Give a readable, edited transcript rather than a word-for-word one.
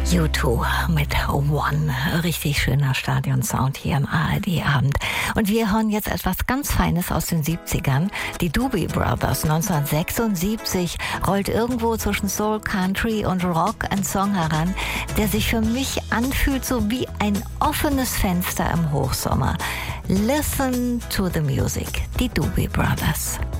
U2 mit One. Richtig schöner Stadionsound hier im ARD-Abend. Und wir hören jetzt etwas ganz Feines aus den 70ern. Die Doobie Brothers 1976 rollt irgendwo zwischen Soul, Country und Rock ein Song heran, der sich für mich anfühlt so wie ein offenes Fenster im Hochsommer. Listen to the music. Die Doobie Brothers.